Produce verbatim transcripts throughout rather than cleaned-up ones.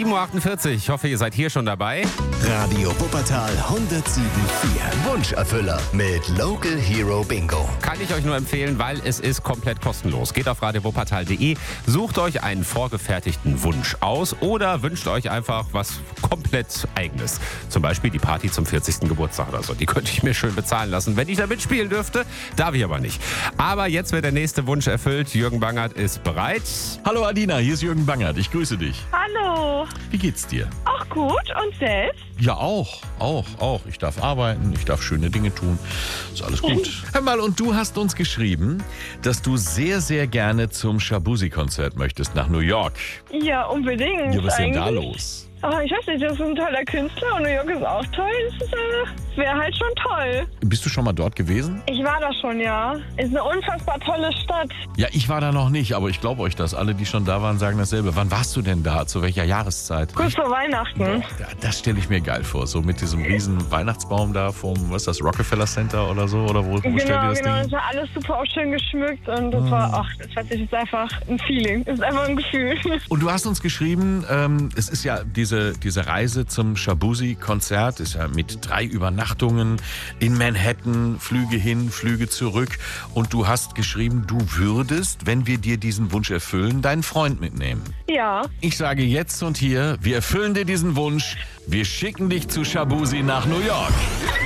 sieben Uhr achtundvierzig. Ich hoffe, ihr seid hier schon dabei. Radio Wuppertal hundertsieben Komma vier. Wunscherfüller mit Local Hero Bingo. Kann ich euch nur empfehlen, weil es ist komplett kostenlos. Geht auf radio wuppertal punkt de, sucht euch einen vorgefertigten Wunsch aus oder wünscht euch einfach was komplett Eigenes. Zum Beispiel die Party zum vierzigsten Geburtstag oder so. Die könnte ich mir schön bezahlen lassen, wenn ich da mitspielen dürfte. Darf ich aber nicht. Aber jetzt wird der nächste Wunsch erfüllt. Jürgen Bangert ist bereit. Hallo Adina, hier ist Jürgen Bangert. Ich grüße dich. Hallo. Wie geht's dir? Auch gut. Und selbst? Ja, auch, auch, auch. Ich darf arbeiten, ich darf schöne Dinge tun. Ist alles gut. Hör mal, und du hast uns geschrieben, dass du sehr, sehr gerne zum Shaboozey-Konzert möchtest nach New York. Ja, unbedingt. Ja, was ist denn da eigentlich. los? Oh, ich weiß nicht, das ist ein toller Künstler und New York ist auch toll. Das ist, äh, wäre halt schon toll. Bist du schon mal dort gewesen? Ich war da schon, ja. Ist eine unfassbar tolle Stadt. Ja, ich war da noch nicht, aber ich glaube euch das. Alle, die schon da waren, sagen dasselbe. Wann warst du denn da? Zu welcher Jahreszeit? Kurz vor Weihnachten. Boah, das stelle ich mir geil vor. So mit diesem riesen Weihnachtsbaum da vom, was ist das, Rockefeller Center oder so? Oder wo, wo stellt ihr Genau, das genau. Ding? Das war alles super auch schön geschmückt und das war, ach, das war ist einfach ein Feeling. Das ist einfach ein Gefühl. Und du hast uns geschrieben, ähm, es ist ja diese, diese Reise zum Shaboozey-Konzert, ist ja mit drei Übernachtungen in Manhattan, Flüge hin, Flüge zurück. Und du hast geschrieben, du würdest, wenn wir dir diesen Wunsch erfüllen, deinen Freund mitnehmen. Ja. Ich sage jetzt und hier, wir erfüllen dir diesen Wunsch. Wir schicken dich zu Shaboozey nach New York.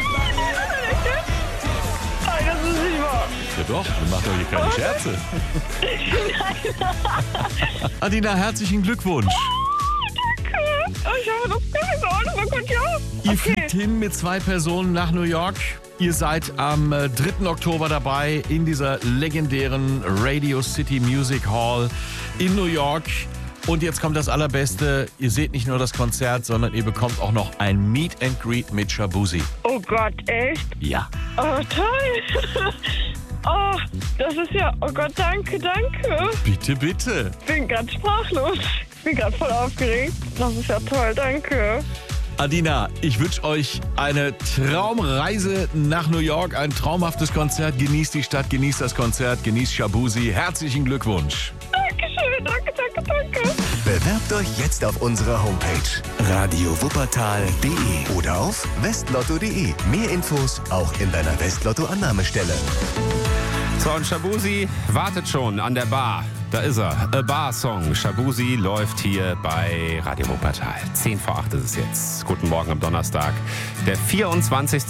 Oh, das ist nicht wahr. Ja doch, wir machen doch hier keine Scherze. Adina, herzlichen Glückwunsch. Oh, ich habe das gar nicht so. Oh Gott, ja. Ihr Okay. fliegt hin mit zwei Personen nach New York. Ihr seid am äh, dritten Oktober dabei in dieser legendären Radio City Music Hall in New York. Und jetzt kommt das Allerbeste. Ihr seht nicht nur das Konzert, sondern ihr bekommt auch noch ein Meet and Greet mit Shaboozey. Oh Gott, echt? Ja. Oh, toll. Oh, das ist ja, oh Gott, danke, danke. Bitte, bitte. Ich bin ganz sprachlos. Ich bin gerade voll aufgeregt. Das ist ja toll, danke. Adina, ich wünsche euch eine Traumreise nach New York, ein traumhaftes Konzert. Genießt die Stadt, genießt das Konzert, genießt Shaboozey. Herzlichen Glückwunsch. Dankeschön, danke, danke, danke. Bewerbt euch jetzt auf unserer Homepage radio wuppertal punkt de oder auf westlotto punkt de. Mehr Infos auch in deiner Westlotto-Annahmestelle. So, und Shaboozey wartet schon an der Bar. Da ist er. A Bar Song. Shaboozey läuft hier bei Radio Wuppertal. zehn vor acht ist es jetzt. Guten Morgen am Donnerstag, der vierundzwanzigste